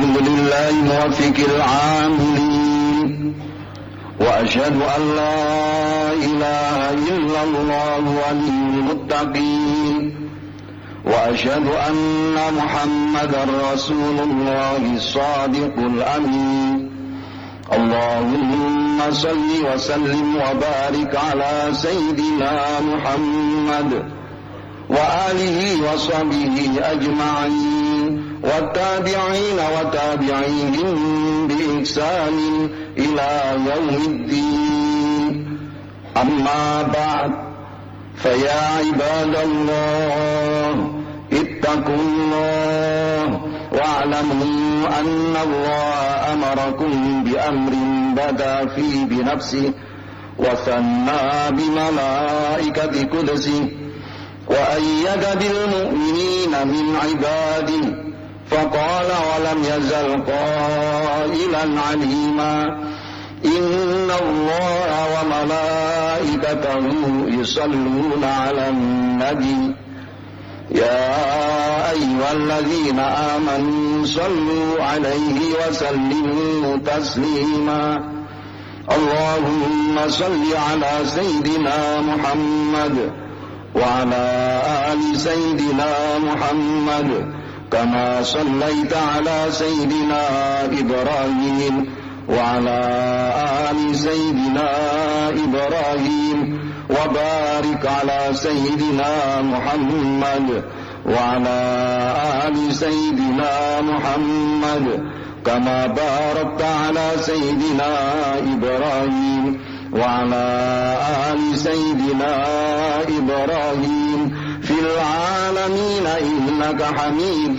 الحمد لله موفق العاملين، وأشهد أن لا إله إلا الله ولي المتقين، وأشهد أن محمدا رسول الله الصادق الأمين. اللهم صل وسلم وبارك على سيدنا محمد وآله وصحبه أجمعين، والتابعين وتابعيهم بإحسان إلى يوم الدين. أما بعد، فيا عباد الله اتقوا الله واعلموا أن الله أمركم بأمر بدأ فيه بنفسه وثنى بملائكة قدسه وأيد بالمؤمنين من عباده، فقال ولم يزل قائلا عليما: إن الله وملائكته يصلون على النبي يا أيها الذين آمنوا صلوا عليه وسلموا تسليما. اللهم صل على سيدنا محمد وعلى آل سيدنا محمد كما صليت على سيدنا إبراهيم وعلى آل سيدنا إبراهيم، وبارك على سيدنا محمد وعلى آل سيدنا محمد كما باركت على سيدنا إبراهيم وعلى آل سيدنا إبراهيم في العالمين إنك حميد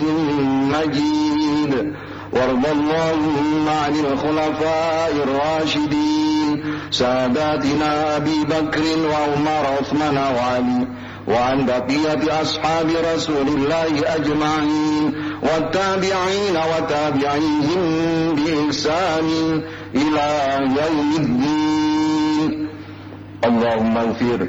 مجيد. وارض اللهم عن الخلفاء الراشدين ساداتنا أبي بكر وعمر وعثمان وعلي، وعن بقية أصحاب رسول الله أجمعين، والتابعين وتابعيهم بإحسان إلى يوم الدين. اللهم اغفر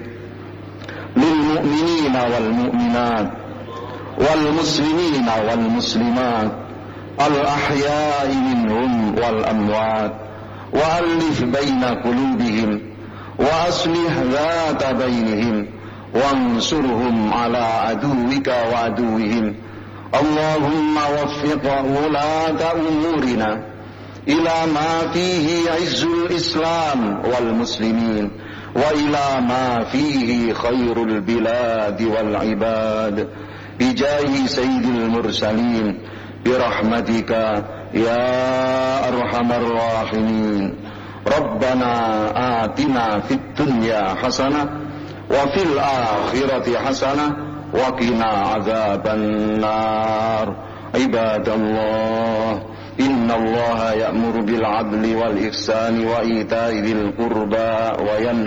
للمؤمنين والمؤمنات والمسلمين والمسلمات الأحياء منهم والأموات، وألف بين قلوبهم، وأصلح ذات بينهم، وانصرهم على عدوك وعدوهم. اللهم وفق ولاة أمورنا إلى ما فيه عز الإسلام والمسلمين، وإلى ما فيه خير البلاد والعباد، بجاه سيد المرسلين برحمتك يا أرحم الراحمين. ربنا آتنا في الدنيا حسنة وفي الآخرة حسنة وقنا عذاب النار. عباد الله، إن الله يأمر بالعدل والإحسان وإيتاء ذي القربى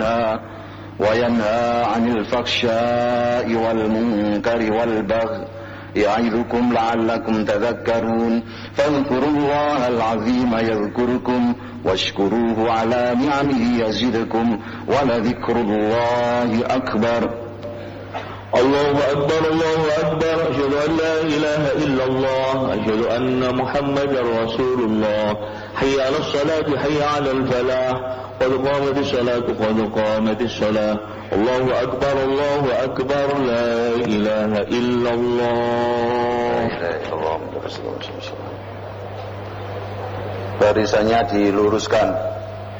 وينهى عن الفحشاء والمنكر والبغي يعظكم لعلكم تذكرون. فاذكروا الله العظيم يذكركم واشكروه على نعمه يزدكم ولذكر الله أكبر. الله أكبر الله أكبر. أشهد أن لا إله إلا الله، أشهد أن محمدا رسول الله. حي على الصلاة حي على الفلاح، قد قامت الصلاة قد قامت الصلاة. الله أكبر الله أكبر. لا إله إلا الله. Barisannya diluruskan.